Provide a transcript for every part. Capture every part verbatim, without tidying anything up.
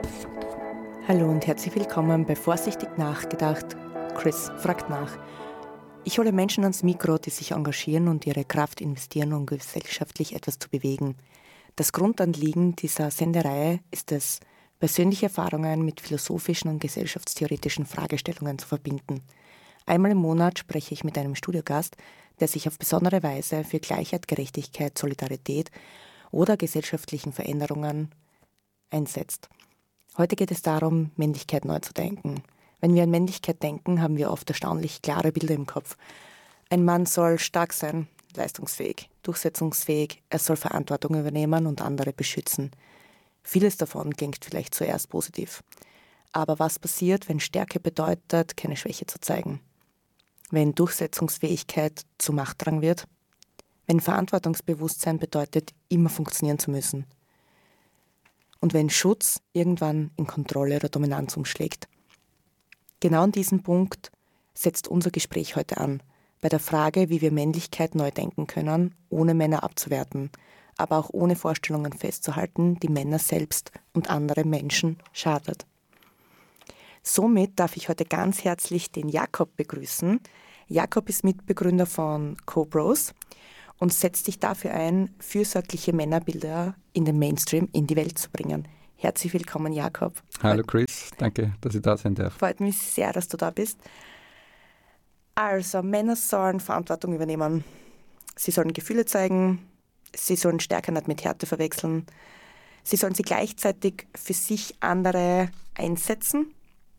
Hallo und herzlich willkommen bei Vorsichtig nachgedacht. Chris fragt nach. Ich hole Menschen ans Mikro, die sich engagieren und ihre Kraft investieren, um gesellschaftlich etwas zu bewegen. Das Grundanliegen dieser Sendereihe ist es, persönliche Erfahrungen mit philosophischen und gesellschaftstheoretischen Fragestellungen zu verbinden. Einmal im Monat spreche ich mit einem Studiogast, der sich auf besondere Weise für Gleichheit, Gerechtigkeit, Solidarität oder gesellschaftlichen Veränderungen einsetzt. Heute geht es darum, Männlichkeit neu zu denken. Wenn wir an Männlichkeit denken, haben wir oft erstaunlich klare Bilder im Kopf. Ein Mann soll stark sein, leistungsfähig, durchsetzungsfähig, er soll Verantwortung übernehmen und andere beschützen. Vieles davon klingt vielleicht zuerst positiv. Aber was passiert, wenn Stärke bedeutet, keine Schwäche zu zeigen? Wenn Durchsetzungsfähigkeit zu Machtdrang wird? Wenn Verantwortungsbewusstsein bedeutet, immer funktionieren zu müssen? Und wenn Schutz irgendwann in Kontrolle oder Dominanz umschlägt. Genau an diesem Punkt setzt unser Gespräch heute an, bei der Frage, wie wir Männlichkeit neu denken können, ohne Männer abzuwerten, aber auch ohne Vorstellungen festzuhalten, die Männer selbst und andere Menschen schadet. Somit darf ich heute ganz herzlich den Jakob begrüßen. Jakob ist Mitbegründer von Co-Bros und setzt sich dafür ein, fürsorgliche Männerbilder in den Mainstream in die Welt zu bringen. Herzlich willkommen, Jakob. Hallo Chris, danke, dass ich da sein darf. Freut mich sehr, dass du da bist. Also, Männer sollen Verantwortung übernehmen. Sie sollen Gefühle zeigen, sie sollen Stärke nicht mit Härte verwechseln, sie sollen sie gleichzeitig für sich andere einsetzen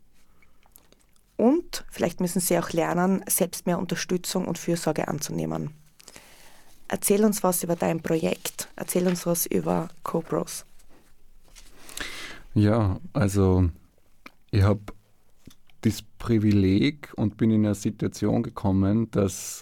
und vielleicht müssen sie auch lernen, selbst mehr Unterstützung und Fürsorge anzunehmen. Erzähl uns was über dein Projekt. Erzähl uns was über Co-Bros. Ja, also ich habe das Privileg und bin in eine Situation gekommen, dass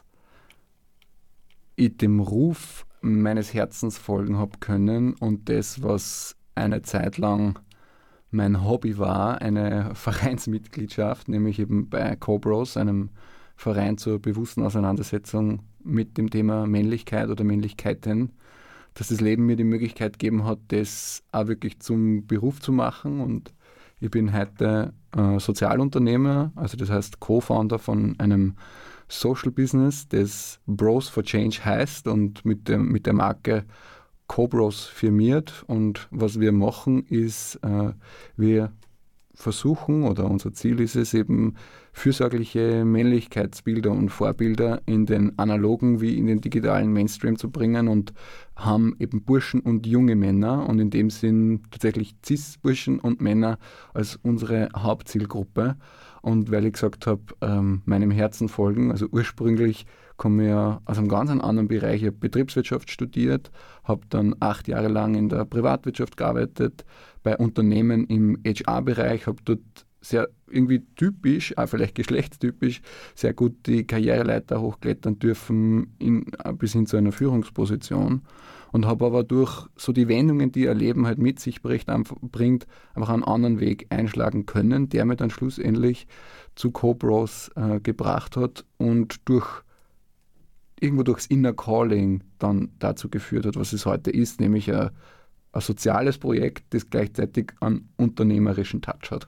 ich dem Ruf meines Herzens folgen habe können und das, was eine Zeit lang mein Hobby war, eine Vereinsmitgliedschaft, nämlich eben bei Co-Bros, einem Verein zur bewussten Auseinandersetzung mit dem Thema Männlichkeit oder Männlichkeiten, dass das Leben mir die Möglichkeit gegeben hat, das auch wirklich zum Beruf zu machen. Und ich bin heute äh, Sozialunternehmer, also das heißt Co-Founder von einem Social Business, das Bros for Change heißt und mit, dem, mit der Marke Co-Bros firmiert. Und was wir machen ist, äh, wir versuchen oder unser Ziel ist es eben, fürsorgliche Männlichkeitsbilder und Vorbilder in den analogen wie in den digitalen Mainstream zu bringen und haben eben Burschen und junge Männer und in dem Sinn tatsächlich Cis-Burschen und Männer als unsere Hauptzielgruppe. Und weil ich gesagt habe, ähm, meinem Herzen folgen, also ursprünglich komme ich ja aus einem ganz anderen Bereich. Ich habe Betriebswirtschaft studiert, habe dann acht Jahre lang in der Privatwirtschaft gearbeitet, bei Unternehmen im H R-Bereich, habe dort sehr irgendwie typisch, auch vielleicht geschlechtstypisch, sehr gut die Karriereleiter hochklettern dürfen in, bis hin zu einer Führungsposition und habe aber durch so die Wendungen, die ihr Leben halt mit sich bringt, einfach, bringt, einfach einen anderen Weg einschlagen können, der mir dann schlussendlich zu Co-Bros äh, gebracht hat und durch irgendwo durchs Inner Calling dann dazu geführt hat, was es heute ist, nämlich ein, ein soziales Projekt, das gleichzeitig einen unternehmerischen Touch hat.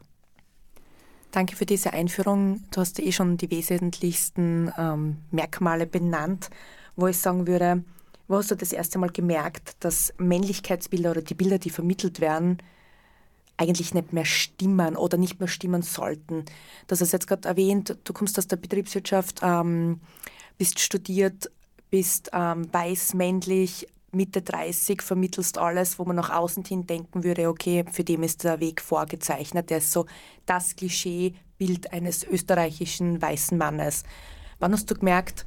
Danke für diese Einführung. Du hast eh schon die wesentlichsten ähm, Merkmale benannt, wo ich sagen würde, wo hast du das erste Mal gemerkt, dass Männlichkeitsbilder oder die Bilder, die vermittelt werden, eigentlich nicht mehr stimmen oder nicht mehr stimmen sollten? Das hast du jetzt gerade erwähnt, du kommst aus der Betriebswirtschaft, ähm, bist studiert, bist ähm, weiß, männlich, Mitte dreißig, vermittelst alles, wo man nach außen hin denken würde, okay, für den ist der Weg vorgezeichnet. Der ist so das Klischeebild eines österreichischen weißen Mannes. Wann hast du gemerkt,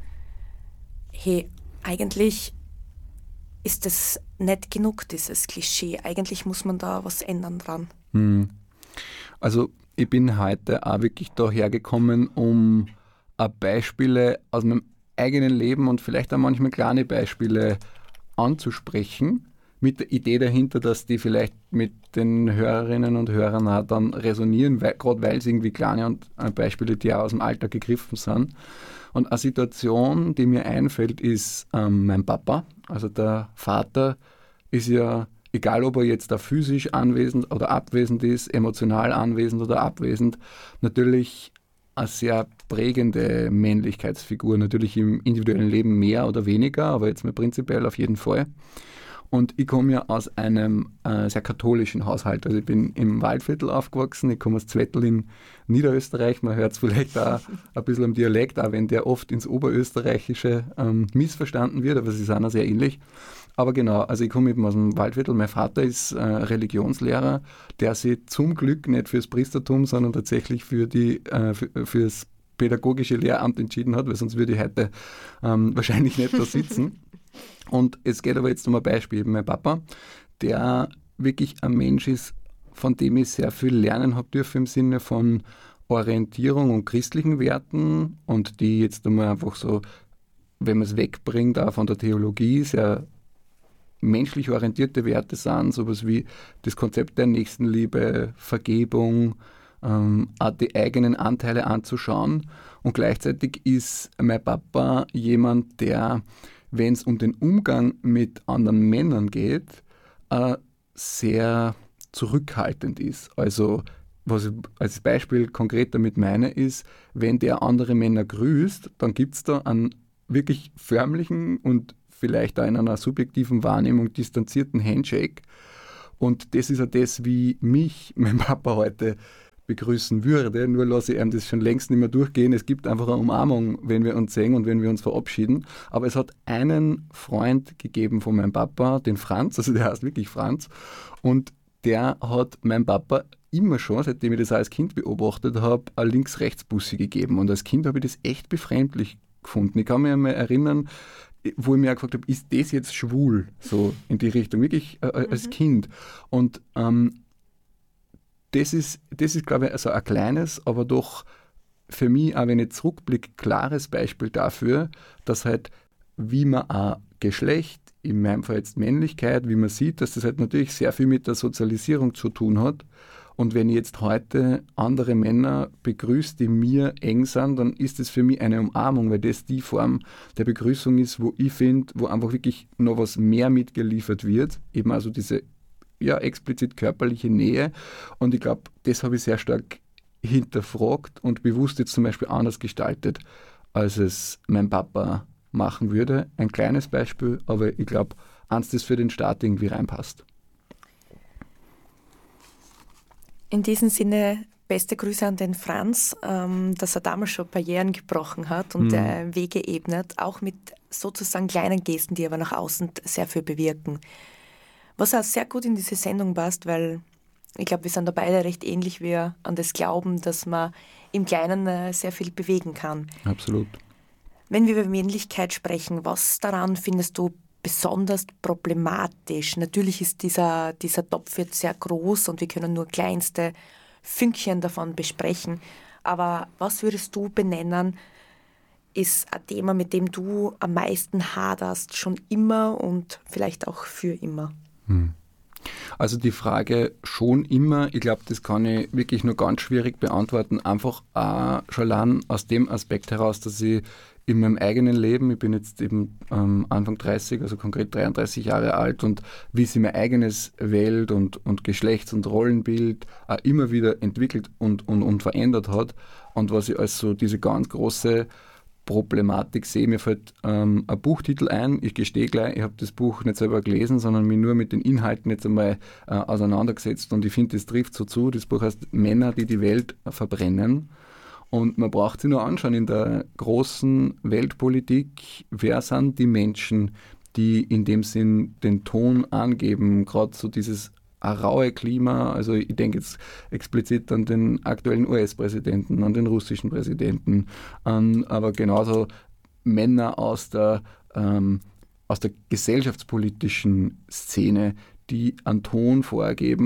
hey, eigentlich ist das nicht genug, dieses Klischee. Eigentlich muss man da was ändern dran. Hm. Also ich bin heute auch wirklich daher gekommen, um Beispiele aus meinem eigenen Leben und vielleicht auch manchmal kleine Beispiele anzusprechen, mit der Idee dahinter, dass die vielleicht mit den Hörerinnen und Hörern auch dann resonieren, weil, gerade weil es irgendwie kleine und, äh, Beispiele, die auch aus dem Alltag gegriffen sind. Und eine Situation, die mir einfällt, ist ähm, mein Papa. Also der Vater ist ja egal ob er jetzt da physisch anwesend oder abwesend ist, emotional anwesend oder abwesend, natürlich eine sehr prägende Männlichkeitsfigur, natürlich im individuellen Leben mehr oder weniger, aber jetzt mal prinzipiell auf jeden Fall. Und ich komme ja aus einem äh, sehr katholischen Haushalt. Also ich bin im Waldviertel aufgewachsen, ich komme aus Zwettl in Niederösterreich. Man hört es vielleicht auch ein bisschen am Dialekt, auch wenn der oft ins Oberösterreichische ähm, missverstanden wird, aber sie sind auch sehr ähnlich. Aber genau, also ich komme eben aus dem Waldviertel. Mein Vater ist äh, Religionslehrer, der sich zum Glück nicht fürs Priestertum, sondern tatsächlich für die, äh, für, fürs pädagogische Lehramt entschieden hat, weil sonst würde ich heute ähm, wahrscheinlich nicht da sitzen. Und es geht aber jetzt um ein Beispiel. Mein Papa, der wirklich ein Mensch ist, von dem ich sehr viel lernen habe dürfen im Sinne von Orientierung und christlichen Werten und die jetzt einmal einfach so, wenn man es wegbringt, auch von der Theologie, sehr menschlich orientierte Werte sind, sowas wie das Konzept der Nächstenliebe, Vergebung, ähm, auch die eigenen Anteile anzuschauen. Und gleichzeitig ist mein Papa jemand, der, wenn es um den Umgang mit anderen Männern geht, äh, sehr zurückhaltend ist. Also, was ich als Beispiel konkret damit meine, ist, wenn der andere Männer grüßt, dann gibt es da einen wirklich förmlichen und vielleicht auch in einer subjektiven Wahrnehmung distanzierten Handshake. Und das ist ja das, wie mich mein Papa heute begrüßen würde, nur lasse ich ihm das schon längst nicht mehr durchgehen. Es gibt einfach eine Umarmung, wenn wir uns sehen und wenn wir uns verabschieden. Aber es hat einen Freund gegeben von meinem Papa, den Franz, also der heißt wirklich Franz, und der hat meinem Papa immer schon, seitdem ich das auch als Kind beobachtet habe, eine Links-Rechts-Bussi gegeben. Und als Kind habe ich das echt befremdlich gefunden. Ich kann mich einmal erinnern, wo ich mir auch gefragt habe, ist das jetzt schwul? So in die Richtung, wirklich äh, als mhm. Kind. Und ähm, Das ist, das ist, glaube ich, also ein kleines, aber doch für mich, auch wenn ich zurückblicke, klares Beispiel dafür, dass halt, wie man auch Geschlecht, in meinem Fall jetzt Männlichkeit, wie man sieht, dass das halt natürlich sehr viel mit der Sozialisierung zu tun hat. Und wenn ich jetzt heute andere Männer begrüße, die mir eng sind, dann ist das für mich eine Umarmung, weil das die Form der Begrüßung ist, wo ich finde, wo einfach wirklich noch was mehr mitgeliefert wird, eben also diese ja, explizit körperliche Nähe. Und ich glaube, das habe ich sehr stark hinterfragt und bewusst jetzt zum Beispiel anders gestaltet, als es mein Papa machen würde. Ein kleines Beispiel, aber ich glaube, eins, das für den Start irgendwie reinpasst. In diesem Sinne, beste Grüße an den Franz, ähm, dass er damals schon Barrieren gebrochen hat und mhm. äh, Wege ebnet, auch mit sozusagen kleinen Gesten, die aber nach außen sehr viel bewirken. Was auch sehr gut in diese Sendung passt, weil ich glaube, wir sind da beide recht ähnlich, wir an das glauben, dass man im Kleinen äh, sehr viel bewegen kann. Absolut. Wenn wir über Männlichkeit sprechen, was daran findest du besonders problematisch? Natürlich ist dieser, dieser Topf jetzt sehr groß und wir können nur kleinste Fünkchen davon besprechen. Aber was würdest du benennen, ist ein Thema, mit dem du am meisten haderst, schon immer und vielleicht auch für immer? Hm. Also die Frage schon immer, ich glaube, das kann ich wirklich nur ganz schwierig beantworten, einfach auch schon allein aus dem Aspekt heraus, dass ich in meinem eigenen Leben, ich bin jetzt eben ähm, Anfang dreißig, also konkret dreiunddreißig Jahre alt, und wie sich mein eigenes Welt- und, und Geschlechts- und Rollenbild auch immer wieder entwickelt und, und, und verändert hat, und was ich als so diese ganz große Problematik sehe. Mir fällt ähm, ein Buchtitel ein. Ich gestehe gleich, ich habe das Buch nicht selber gelesen, sondern mich nur mit den Inhalten jetzt einmal äh, auseinandergesetzt, und ich finde, das trifft so zu. Das Buch heißt Männer, die die Welt verbrennen. Und man braucht sich nur anschauen, in der großen Weltpolitik, wer sind die Menschen, die in dem Sinn den Ton angeben, gerade so dieses raue Klima, also ich denke jetzt explizit an den aktuellen U S-Präsidenten, an den russischen Präsidenten, an aber genauso Männer aus der, ähm, aus der gesellschaftspolitischen Szene, die einen Ton vorgeben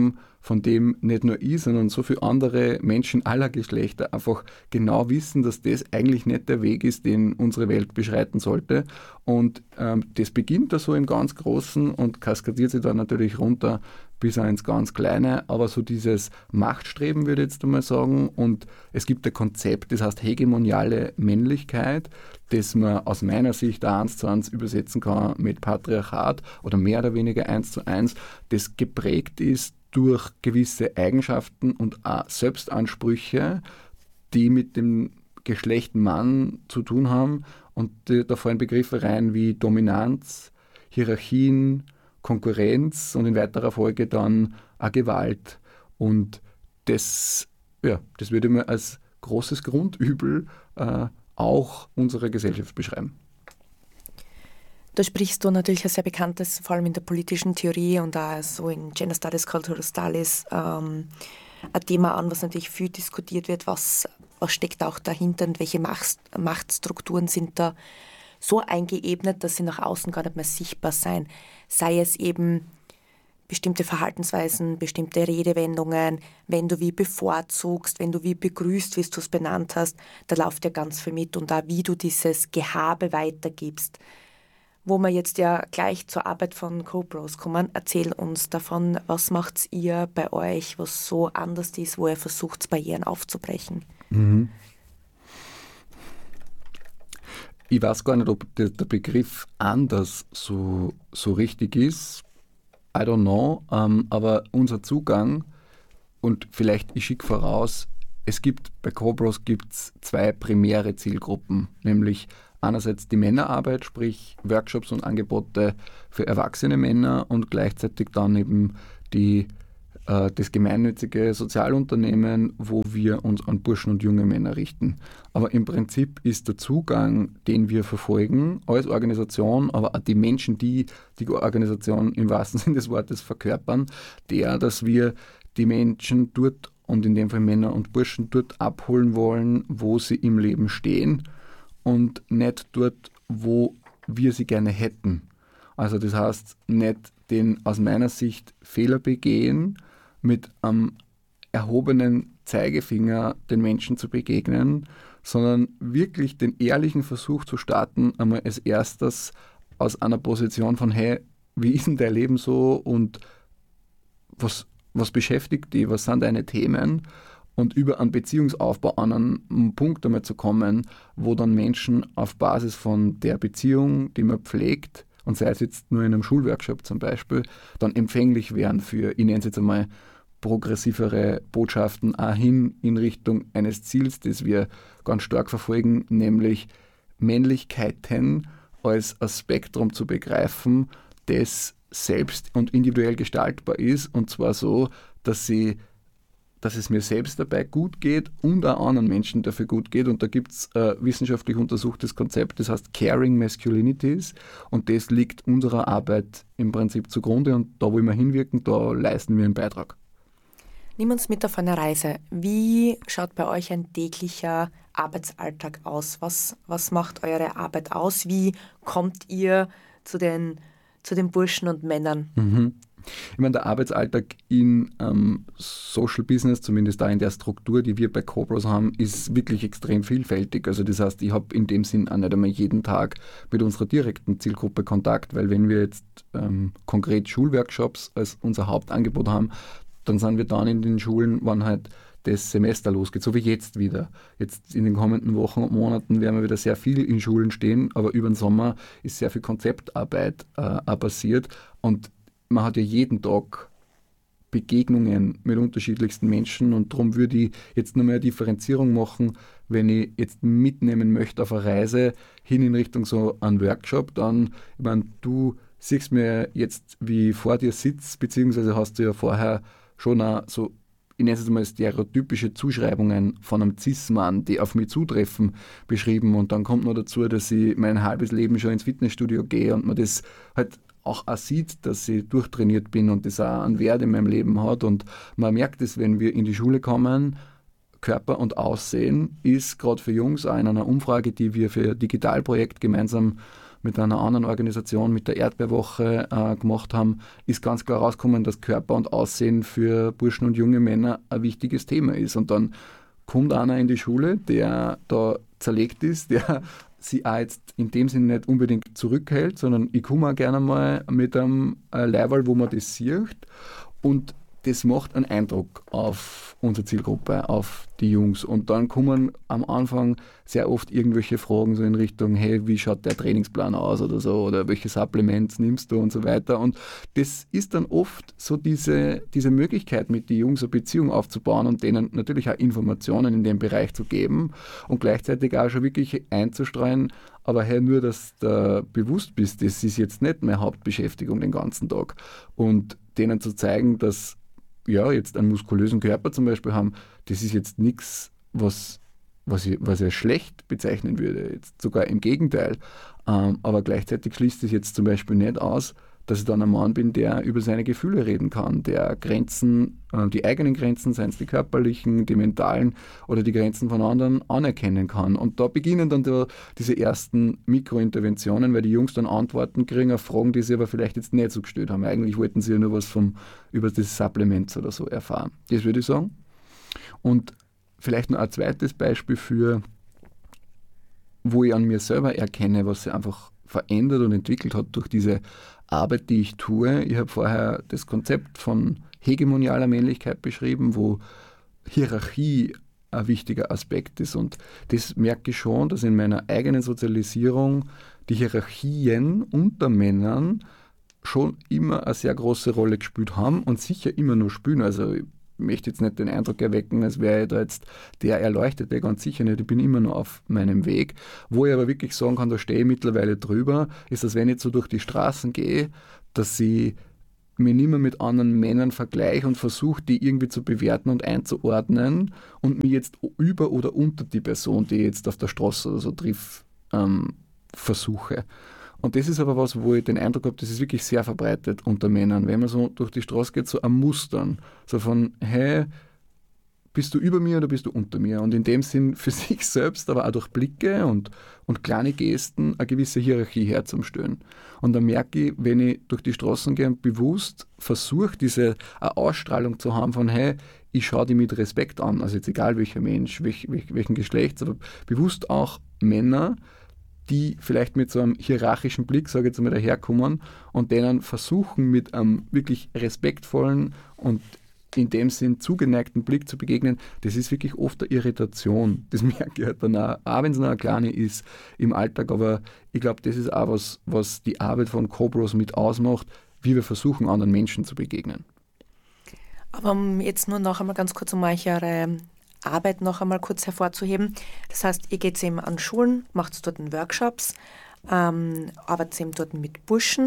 von dem nicht nur ich, sondern so viele andere Menschen aller Geschlechter einfach genau wissen, dass das eigentlich nicht der Weg ist, den unsere Welt beschreiten sollte. Und ähm, das beginnt da so im ganz Großen und kaskadiert sich dann natürlich runter bis ins ganz Kleine, aber so dieses Machtstreben würde ich jetzt einmal sagen, und es gibt ein Konzept, das heißt hegemoniale Männlichkeit, das man aus meiner Sicht eins zu eins übersetzen kann mit Patriarchat oder mehr oder weniger eins zu eins, das geprägt ist durch gewisse Eigenschaften und auch Selbstansprüche, die mit dem Geschlecht Mann zu tun haben, und da fallen Begriffe rein wie Dominanz, Hierarchien, Konkurrenz und in weiterer Folge dann auch Gewalt. Und das, ja, das würde man als großes Grundübel äh, auch unserer Gesellschaft beschreiben. Da sprichst du natürlich ein sehr bekanntes, vor allem in der politischen Theorie und auch so in Gender Studies, Cultural Studies, ähm, ein Thema an, was natürlich viel diskutiert wird, was, was steckt auch dahinter und welche Macht, Machtstrukturen sind da so eingeebnet, dass sie nach außen gar nicht mehr sichtbar sein. Sei es eben bestimmte Verhaltensweisen, bestimmte Redewendungen, wenn du wie bevorzugst, wenn du wie begrüßt, wie du es benannt hast, da läuft ja ganz viel mit, und auch wie du dieses Gehabe weitergibst. Wo wir jetzt ja gleich zur Arbeit von CoBros kommen, erzähl uns davon, was macht ihr bei euch, was so anders ist, wo ihr versucht, Barrieren aufzubrechen? Mhm. Ich weiß gar nicht, ob der, der Begriff anders so, so richtig ist. I don't know. Ähm, aber unser Zugang, und vielleicht ich schicke voraus, es gibt bei CoBros gibt's zwei primäre Zielgruppen, nämlich einerseits die Männerarbeit, sprich Workshops und Angebote für erwachsene Männer, und gleichzeitig dann eben die, äh, das gemeinnützige Sozialunternehmen, wo wir uns an Burschen und junge Männer richten. Aber im Prinzip ist der Zugang, den wir verfolgen als Organisation, aber auch die Menschen, die die Organisation im wahrsten Sinne des Wortes verkörpern, der, dass wir die Menschen dort, und in dem Fall Männer und Burschen, dort abholen wollen, wo sie im Leben stehen, und nicht dort, wo wir sie gerne hätten. Also das heißt, nicht den aus meiner Sicht Fehler begehen, mit einem erhobenen Zeigefinger den Menschen zu begegnen, sondern wirklich den ehrlichen Versuch zu starten, einmal als erstes aus einer Position von, hey, wie ist denn dein Leben so und was, was beschäftigt dich, was sind deine Themen? Und über einen Beziehungsaufbau an einen Punkt einmal zu kommen, wo dann Menschen auf Basis von der Beziehung, die man pflegt, und sei es jetzt nur in einem Schulworkshop zum Beispiel, dann empfänglich wären für, ich nenne es jetzt einmal, progressivere Botschaften auch hin in Richtung eines Ziels, das wir ganz stark verfolgen, nämlich Männlichkeiten als ein Spektrum zu begreifen, das selbst und individuell gestaltbar ist, und zwar so, dass sie dass es mir selbst dabei gut geht und auch anderen Menschen dafür gut geht. Und da gibt es ein wissenschaftlich untersuchtes Konzept, das heißt Caring Masculinities, und das liegt unserer Arbeit im Prinzip zugrunde, und da wollen wir hinwirken, da leisten wir einen Beitrag. Nimm uns mit auf eine Reise. Wie schaut bei euch ein täglicher Arbeitsalltag aus? Was, was macht eure Arbeit aus? Wie kommt ihr zu den, zu den Burschen und Männern? Mhm. Ich meine, der Arbeitsalltag in ähm, Social Business, zumindest da in der Struktur, die wir bei CoBros haben, ist wirklich extrem vielfältig. Also das heißt, ich habe in dem Sinn auch nicht einmal jeden Tag mit unserer direkten Zielgruppe Kontakt, weil wenn wir jetzt ähm, konkret Schulworkshops als unser Hauptangebot haben, dann sind wir dann in den Schulen, wann halt das Semester losgeht, so wie jetzt wieder. Jetzt in den kommenden Wochen und Monaten werden wir wieder sehr viel in Schulen stehen, aber über den Sommer ist sehr viel Konzeptarbeit äh, passiert, und man hat ja jeden Tag Begegnungen mit unterschiedlichsten Menschen, und darum würde ich jetzt nochmal eine Differenzierung machen, wenn ich jetzt mitnehmen möchte auf eine Reise hin in Richtung so einen Workshop, dann, ich meine, du siehst mir jetzt, wie ich vor dir sitze, beziehungsweise hast du ja vorher schon auch so, ich nenne es mal stereotypische Zuschreibungen von einem Cis-Mann, die auf mich zutreffen, beschrieben, und dann kommt noch dazu, dass ich mein halbes Leben schon ins Fitnessstudio gehe und man das halt auch, auch sieht, dass ich durchtrainiert bin und das auch einen Wert in meinem Leben hat, und man merkt es, wenn wir in die Schule kommen, Körper und Aussehen ist gerade für Jungs auch in einer Umfrage, die wir für ein Digitalprojekt gemeinsam mit einer anderen Organisation, mit der Erdbeerwoche äh, gemacht haben, ist ganz klar rausgekommen, dass Körper und Aussehen für Burschen und junge Männer ein wichtiges Thema ist. Und dann kommt einer in die Schule, der da zerlegt ist, der sie auch jetzt in dem Sinne nicht unbedingt zurückhält, sondern ich komme auch gerne mal mit einem äh, Leiberl, wo man das sieht, und das macht einen Eindruck auf unsere Zielgruppe, auf die Jungs. Und dann kommen am Anfang sehr oft irgendwelche Fragen so in Richtung, hey, wie schaut der Trainingsplan aus oder so, oder welche Supplements nimmst du und so weiter. Und das ist dann oft so diese, diese Möglichkeit, mit den Jungs eine Beziehung aufzubauen und denen natürlich auch Informationen in dem Bereich zu geben und gleichzeitig auch schon wirklich einzustreuen, aber hey, nur, dass du bewusst bist, das ist jetzt nicht meine Hauptbeschäftigung den ganzen Tag. Und denen zu zeigen, dass ja, jetzt einen muskulösen Körper zum Beispiel haben, das ist jetzt nichts, was, was, ich, was ich schlecht bezeichnen würde. Jetzt sogar im Gegenteil. Ähm, aber gleichzeitig schließt es jetzt zum Beispiel nicht aus, dass ich dann ein Mann bin, der über seine Gefühle reden kann, der Grenzen, äh, die eigenen Grenzen, seien es die körperlichen, die mentalen oder die Grenzen von anderen, anerkennen kann. Und da beginnen dann die, diese ersten Mikrointerventionen, weil die Jungs dann Antworten kriegen auf Fragen, die sie aber vielleicht jetzt nicht so gestellt haben. Eigentlich wollten sie ja nur was vom, über das Supplements oder so erfahren. Das würde ich sagen. Und vielleicht noch ein zweites Beispiel für, wo ich an mir selber erkenne, was sich einfach verändert und entwickelt hat durch diese Arbeit, die ich tue. Ich habe vorher das Konzept von hegemonialer Männlichkeit beschrieben, wo Hierarchie ein wichtiger Aspekt ist. Und das merke ich schon, dass in meiner eigenen Sozialisierung die Hierarchien unter Männern schon immer eine sehr große Rolle gespielt haben und sicher immer noch spielen. Also ich möchte jetzt nicht den Eindruck erwecken, als wäre ich da jetzt der Erleuchtete, ganz sicher nicht. Ich bin immer noch auf meinem Weg. Wo ich aber wirklich sagen kann, da stehe ich mittlerweile drüber, ist, dass wenn ich so durch die Straßen gehe, dass ich mich nicht mehr mit anderen Männern vergleiche und versuche, die irgendwie zu bewerten und einzuordnen und mich jetzt über oder unter die Person, die ich jetzt auf der Straße oder so triff, ähm, versuche. Und das ist aber was, wo ich den Eindruck habe, das ist wirklich sehr verbreitet unter Männern. Wenn man so durch die Straße geht, so ein Mustern. So von, hey, bist du über mir oder bist du unter mir? Und in dem Sinn für sich selbst, aber auch durch Blicke und, und kleine Gesten eine gewisse Hierarchie herzustellen. Und dann merke ich, wenn ich durch die Straßen gehe und bewusst versuche, diese eine Ausstrahlung zu haben von, hey, ich schaue die mit Respekt an. Also jetzt egal welcher Mensch, welch, welch, welchen Geschlechts, aber bewusst auch Männer, die vielleicht mit so einem hierarchischen Blick, sage ich jetzt mal, daherkommen und denen versuchen, mit einem wirklich respektvollen und in dem Sinn zugeneigten Blick zu begegnen, das ist wirklich oft eine Irritation. Das merke ich halt dann auch, auch wenn es noch eine kleine ist im Alltag, aber ich glaube, das ist auch was, was die Arbeit von Cobros mit ausmacht, wie wir versuchen, anderen Menschen zu begegnen. Aber um jetzt nur noch einmal ganz kurz um eure Arbeit noch einmal kurz hervorzuheben. Das heißt, ihr geht eben an Schulen, macht dort Workshops, ähm, arbeitet eben dort mit Burschen.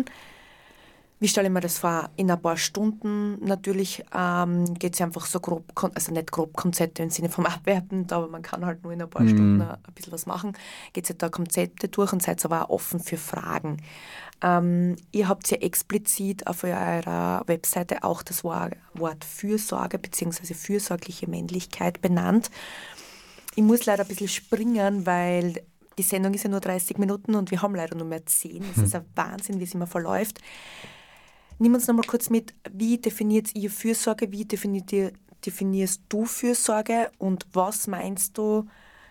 Wie stelle ich mir das vor? In ein paar Stunden natürlich ähm, geht es einfach so grob, also nicht grob Konzepte im Sinne vom Abwerten, aber man kann halt nur in ein paar mm. Stunden ein, ein bisschen was machen. Geht es da Konzepte durch und seid aber auch offen für Fragen. Ähm, ihr habt ja explizit auf eurer Webseite auch das Wort Fürsorge bzw. fürsorgliche Männlichkeit benannt. Ich muss leider ein bisschen springen, weil die Sendung ist ja nur dreißig Minuten und wir haben leider nur mehr zehn. Es hm. ist ein Wahnsinn, wie es immer verläuft. Nimm uns noch mal kurz mit, wie definiert ihr Fürsorge, wie definiert ihr, definierst du Fürsorge und was meinst du,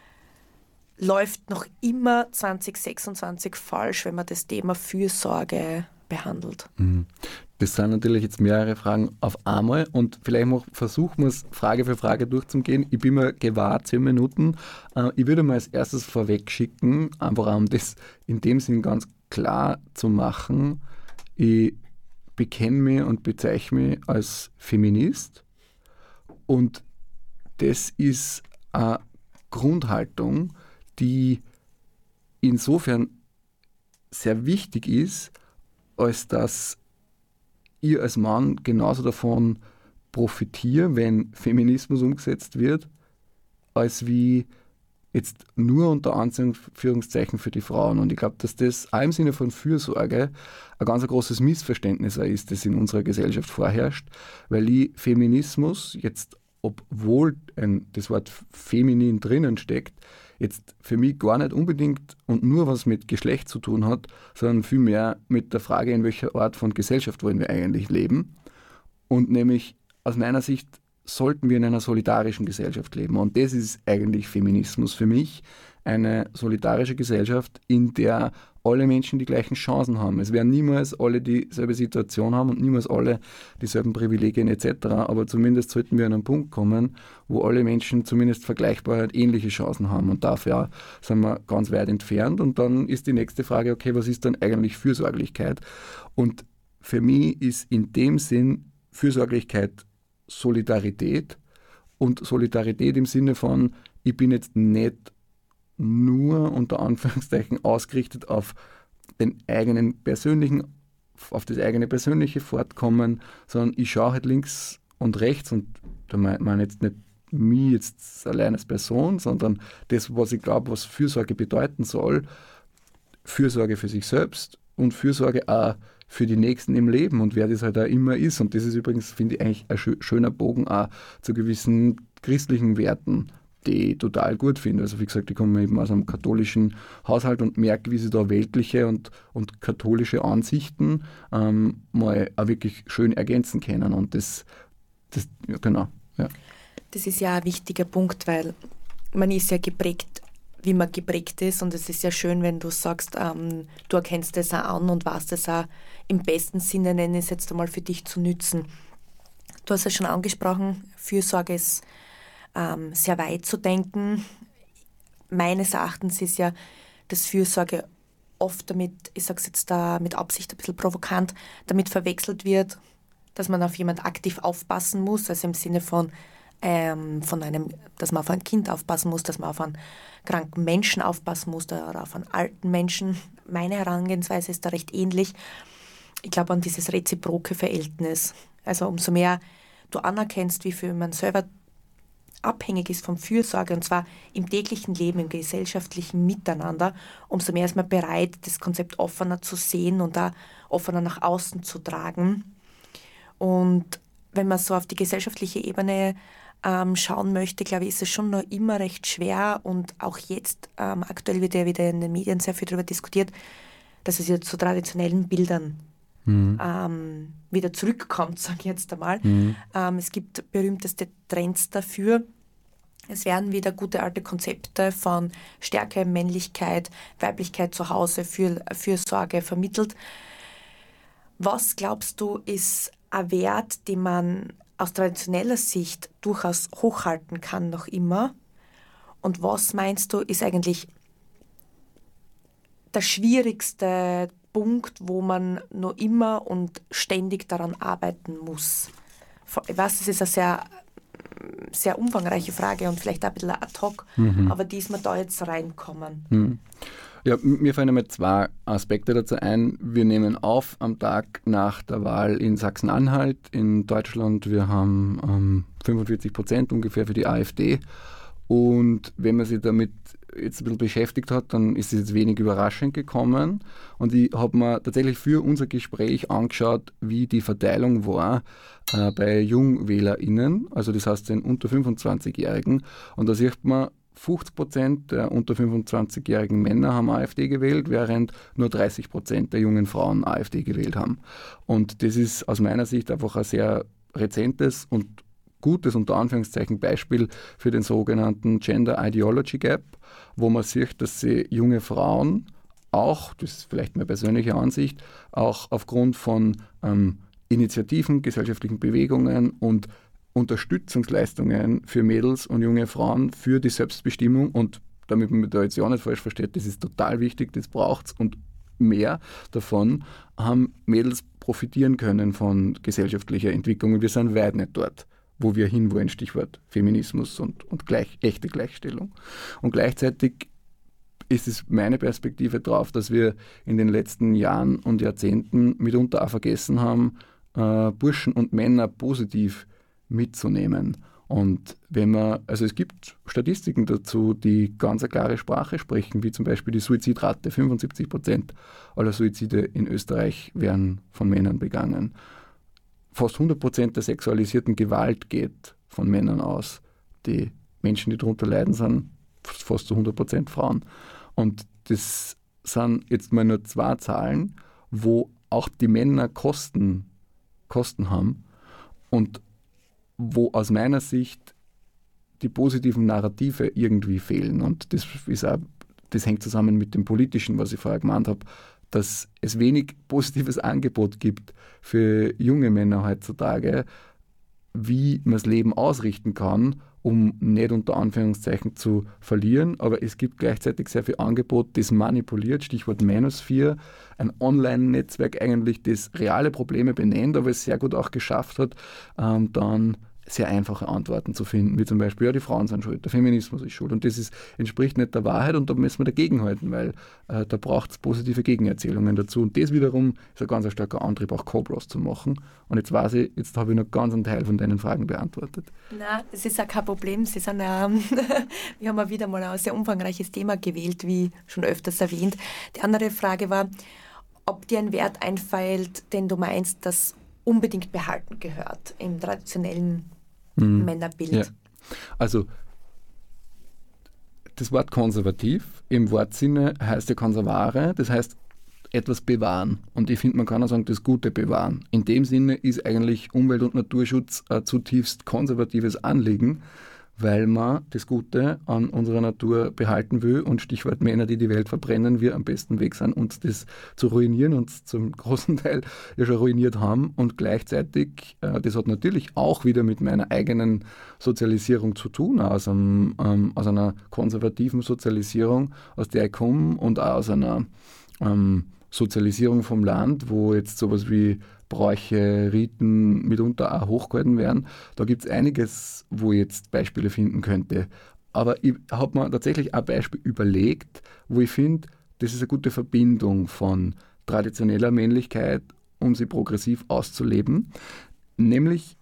läuft noch immer zwanzig sechsundzwanzig falsch, wenn man das Thema Fürsorge behandelt? Das sind natürlich jetzt mehrere Fragen auf einmal und vielleicht mal versuchen wir es Frage für Frage durchzugehen. Ich bin mir gewahrt, zehn Minuten. Ich würde mal als erstes vorweg schicken, einfach um das in dem Sinn ganz klar zu machen. Ich bekenne mich und bezeichne mich als Feminist und das ist eine Grundhaltung, die insofern sehr wichtig ist, als dass ich als Mann genauso davon profitiere, wenn Feminismus umgesetzt wird, als wie jetzt nur unter Anführungszeichen für die Frauen. Und ich glaube, dass das auch im Sinne von Fürsorge ein ganz großes Missverständnis ist, das in unserer Gesellschaft vorherrscht, weil ich Feminismus jetzt obwohl ein, das Wort feminin drinnen steckt, jetzt für mich gar nicht unbedingt und nur was mit Geschlecht zu tun hat, sondern vielmehr mit der Frage, in welcher Art von Gesellschaft wollen wir eigentlich leben. Und nämlich aus meiner Sicht sollten wir in einer solidarischen Gesellschaft leben. Und das ist eigentlich Feminismus für mich, eine solidarische Gesellschaft, in der alle Menschen die gleichen Chancen haben. Es werden niemals alle dieselbe Situation haben und niemals alle dieselben Privilegien et cetera. Aber zumindest sollten wir an einen Punkt kommen, wo alle Menschen zumindest vergleichbar ähnliche Chancen haben. Und dafür sind wir ganz weit entfernt. Und dann ist die nächste Frage, okay, was ist dann eigentlich Fürsorglichkeit? Und für mich ist in dem Sinn Fürsorglichkeit Solidarität und Solidarität im Sinne von, ich bin jetzt nicht nur unter Anführungszeichen ausgerichtet auf den eigenen persönlichen, auf das eigene persönliche Fortkommen, sondern ich schaue halt links und rechts und da meine ich jetzt nicht mich jetzt allein als Person, sondern das, was ich glaube, was Fürsorge bedeuten soll, Fürsorge für sich selbst und Fürsorge auch für die Nächsten im Leben und wer das halt auch immer ist. Und das ist übrigens, finde ich, eigentlich ein schöner Bogen auch zu gewissen christlichen Werten, die ich total gut finde. Also wie gesagt, ich komme eben aus einem katholischen Haushalt und merke, wie sie da weltliche und, und katholische Ansichten ähm, mal auch wirklich schön ergänzen können. Und das, das ja genau, ja. Das ist ja ein wichtiger Punkt, weil man ist ja geprägt, wie man geprägt ist und es ist ja schön, wenn du sagst, ähm, du erkennst das auch an und weißt es auch im besten Sinne, nenne ich es jetzt einmal, für dich zu nützen. Du hast ja schon angesprochen, Fürsorge ist ähm, sehr weit zu denken. Meines Erachtens ist ja das Fürsorge oft damit, ich sage es jetzt da mit Absicht ein bisschen provokant, damit verwechselt wird, dass man auf jemand aktiv aufpassen muss, also im Sinne von Ähm, von einem, dass man auf ein Kind aufpassen muss, dass man auf einen kranken Menschen aufpassen muss oder auf einen alten Menschen. Meine Herangehensweise ist da recht ähnlich. Ich glaube an dieses reziproke Verhältnis. Also umso mehr du anerkennst, wie viel man selber abhängig ist von Fürsorge, und zwar im täglichen Leben, im gesellschaftlichen Miteinander, umso mehr ist man bereit, das Konzept offener zu sehen und da offener nach außen zu tragen. Und wenn man so auf die gesellschaftliche Ebene ähm, schauen möchte, glaube ich, ist es schon noch immer recht schwer und auch jetzt, ähm, aktuell wird ja wieder in den Medien sehr viel darüber diskutiert, dass es jetzt zu traditionellen Bildern mhm. ähm, wieder zurückkommt, sage ich jetzt einmal. Mhm. Ähm, es gibt berühmteste Trends dafür. Es werden wieder gute alte Konzepte von Stärke, Männlichkeit, Weiblichkeit zu Hause, für, Fürsorge vermittelt. Was glaubst du, ist ein Wert, den man aus traditioneller Sicht durchaus hochhalten kann noch immer? Und was meinst du, ist eigentlich der schwierigste Punkt, wo man noch immer und ständig daran arbeiten muss? Ich weiß, das ist eine sehr, sehr umfangreiche Frage und vielleicht auch ein bisschen ad hoc, mhm. aber diesmal da jetzt reinkommen. Mhm. Ja, mir fallen einmal zwei Aspekte dazu ein. Wir nehmen auf am Tag nach der Wahl in Sachsen-Anhalt in Deutschland. Wir haben ähm, fünfundvierzig Prozent ungefähr für die AfD. Und wenn man sich damit jetzt ein bisschen beschäftigt hat, dann ist es jetzt wenig überraschend gekommen. Und ich habe mir tatsächlich für unser Gespräch angeschaut, wie die Verteilung war äh, bei JungwählerInnen, also das heißt den unter fünfundzwanzigjährigen. Und da sieht man, fünfzig Prozent der unter fünfundzwanzigjährigen Männer haben AfD gewählt, während nur dreißig Prozent der jungen Frauen AfD gewählt haben. Und das ist aus meiner Sicht einfach ein sehr rezentes und gutes, unter Anführungszeichen, Beispiel für den sogenannten Gender Ideology Gap, wo man sieht, dass sie junge Frauen auch, das ist vielleicht meine persönliche Ansicht, auch aufgrund von ähm, Initiativen, gesellschaftlichen Bewegungen und Unterstützungsleistungen für Mädels und junge Frauen für die Selbstbestimmung, und damit man mich da jetzt ja nicht falsch versteht, das ist total wichtig, das braucht es, und mehr davon haben Mädels profitieren können von gesellschaftlicher Entwicklung, und wir sind weit nicht dort, wo wir hinwollen, Stichwort Feminismus und, und gleich, echte Gleichstellung. Und gleichzeitig ist es meine Perspektive drauf, dass wir in den letzten Jahren und Jahrzehnten mitunter auch vergessen haben, äh, Burschen und Männer positiv mitzunehmen. Und wenn man, also es gibt Statistiken dazu, die ganz eine klare Sprache sprechen, wie zum Beispiel die Suizidrate. fünfundsiebzig Prozent aller Suizide in Österreich werden von Männern begangen. Fast hundert Prozent der sexualisierten Gewalt geht von Männern aus. Die Menschen, die darunter leiden, sind fast zu hundert Prozent Frauen. Und das sind jetzt mal nur zwei Zahlen, wo auch die Männer Kosten, Kosten haben und wo aus meiner Sicht die positiven Narrative irgendwie fehlen. Und das ist auch, das hängt zusammen mit dem Politischen, was ich vorher gemeint habe, dass es wenig positives Angebot gibt für junge Männer heutzutage, wie man das Leben ausrichten kann, um nicht unter Anführungszeichen zu verlieren. Aber es gibt gleichzeitig sehr viel Angebot, das manipuliert, Stichwort Manosphere, ein Online-Netzwerk eigentlich, das reale Probleme benennt, aber es sehr gut auch geschafft hat, ähm, dann sehr einfache Antworten zu finden, wie zum Beispiel, ja, die Frauen sind schuld, der Feminismus ist schuld. Und das ist, entspricht nicht der Wahrheit und da müssen wir dagegenhalten, weil äh, da braucht es positive Gegenerzählungen dazu. Und das wiederum ist ein ganz starker Antrieb, auch Cobras zu machen. Und jetzt weiß ich, jetzt habe ich noch ganz einen Teil von deinen Fragen beantwortet. Nein, es ist auch kein Problem. Sie sind, ähm, wir haben ja wieder mal ein sehr umfangreiches Thema gewählt, wie schon öfters erwähnt. Die andere Frage war, ob dir ein Wert einfällt, den du meinst, dass unbedingt behalten gehört im traditionellen Mhm. Männerbild. Ja. Also das Wort konservativ im Wortsinne heißt ja konservare, das heißt etwas bewahren. Und ich finde, man kann auch sagen, das Gute bewahren. In dem Sinne ist eigentlich Umwelt- und Naturschutz ein zutiefst konservatives Anliegen, weil man das Gute an unserer Natur behalten will und Stichwort Männer, die die Welt verbrennen, wir am besten Weg sind, uns das zu ruinieren und zum großen Teil ja schon ruiniert haben und gleichzeitig, äh, das hat natürlich auch wieder mit meiner eigenen Sozialisierung zu tun, aus, einem, ähm, aus einer konservativen Sozialisierung, aus der ich komme und auch aus einer ähm, Sozialisierung vom Land, wo jetzt sowas wie Bräuche, Riten mitunter auch hochgehalten werden. Da gibt es einiges, wo ich jetzt Beispiele finden könnte. Aber ich habe mir tatsächlich ein Beispiel überlegt, wo ich finde, das ist eine gute Verbindung von traditioneller Männlichkeit, um sie progressiv auszuleben. Nämlich,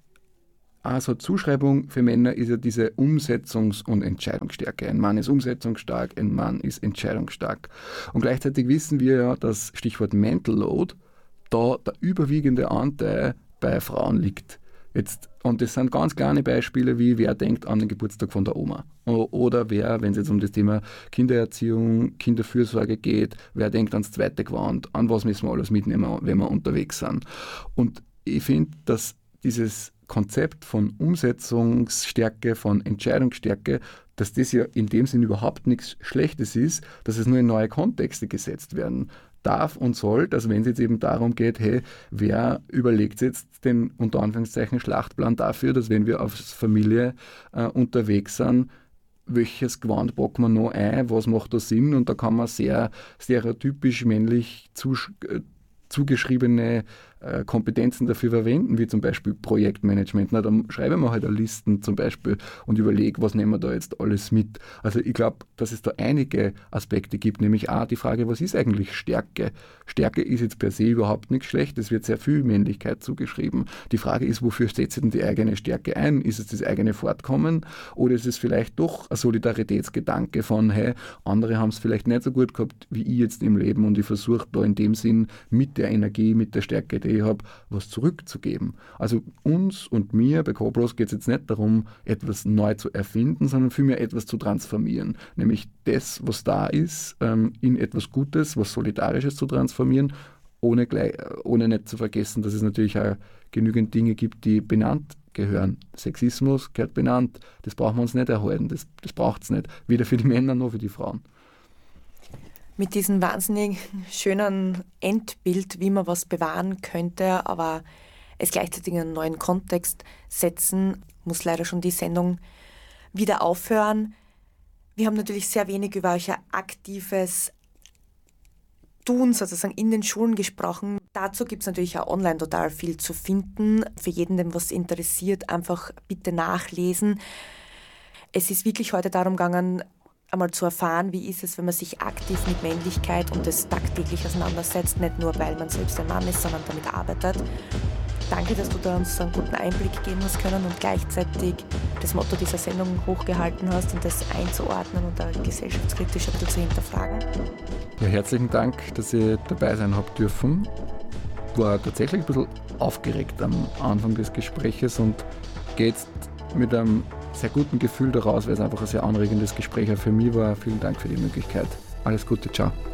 also Zuschreibung für Männer ist ja diese Umsetzungs- und Entscheidungsstärke. Ein Mann ist umsetzungsstark, ein Mann ist entscheidungsstark. Und gleichzeitig wissen wir ja, dass Stichwort Mental Load da der überwiegende Anteil bei Frauen liegt. Jetzt, und das sind ganz kleine Beispiele, wie wer denkt an den Geburtstag von der Oma. Oder wer, wenn es jetzt um das Thema Kindererziehung, Kinderfürsorge geht, wer denkt ans zweite Gewand, an was müssen wir alles mitnehmen, wenn wir unterwegs sind. Und ich finde, dass dieses Konzept von Umsetzungsstärke, von Entscheidungsstärke, dass das ja in dem Sinn überhaupt nichts Schlechtes ist, dass es nur in neue Kontexte gesetzt werden darf und soll, dass wenn es jetzt eben darum geht, hey, wer überlegt jetzt den unter Anführungszeichen Schlachtplan dafür, dass wenn wir als Familie äh, unterwegs sind, welches Gewand packen wir noch ein, was macht da Sinn, und da kann man sehr stereotypisch männlich zusch- äh, zugeschriebene äh, Kompetenzen dafür verwenden, wie zum Beispiel Projektmanagement. Na, dann schreiben wir halt eine Listen zum Beispiel und überlegen, was nehmen wir da jetzt alles mit. Also ich glaube, dass es da einige Aspekte gibt, nämlich auch die Frage, was ist eigentlich Stärke? Stärke ist jetzt per se überhaupt nichts Schlechtes, es wird sehr viel Männlichkeit zugeschrieben. Die Frage ist, wofür setzt denn die eigene Stärke ein? Ist es das eigene Fortkommen oder ist es vielleicht doch ein Solidaritätsgedanke von, hey, andere haben es vielleicht nicht so gut gehabt wie ich jetzt im Leben und ich versuche da in dem Sinn mit der Energie, mit der Stärke, die ich habe, was zurückzugeben. Also uns und mir bei Cobras geht es jetzt nicht darum, etwas neu zu erfinden, sondern vielmehr etwas zu transformieren. Nämlich das, was da ist, in etwas Gutes, was Solidarisches zu transformieren, ohne, gleich, ohne nicht zu vergessen, dass es natürlich auch genügend Dinge gibt, die benannt gehören. Sexismus gehört benannt. Das brauchen wir uns nicht erhalten. Das, das braucht es nicht. Weder für die Männer noch für die Frauen. Mit diesem wahnsinnig schönen Endbild, wie man was bewahren könnte, aber es gleichzeitig in einen neuen Kontext setzen, muss leider schon die Sendung wieder aufhören. Wir haben natürlich sehr wenig über euch aktives Tun sozusagen in den Schulen gesprochen. Dazu gibt es natürlich auch online total viel zu finden. Für jeden, dem was interessiert, einfach bitte nachlesen. Es ist wirklich heute darum gegangen, einmal zu erfahren, wie ist es, wenn man sich aktiv mit Männlichkeit und das tagtäglich auseinandersetzt, nicht nur, weil man selbst ein Mann ist, sondern damit arbeitet. Danke, dass du da uns einen guten Einblick geben hast können und gleichzeitig das Motto dieser Sendung hochgehalten hast und das einzuordnen und da gesellschaftskritisch ein bisschen zu hinterfragen. Ja, herzlichen Dank, dass ich dabei sein habe dürfen. War tatsächlich ein bisschen aufgeregt am Anfang des Gesprächs und gehe jetzt mit einem sehr guten Gefühl daraus, weil es einfach ein sehr anregendes Gespräch für mich war. Vielen Dank für die Möglichkeit. Alles Gute, ciao.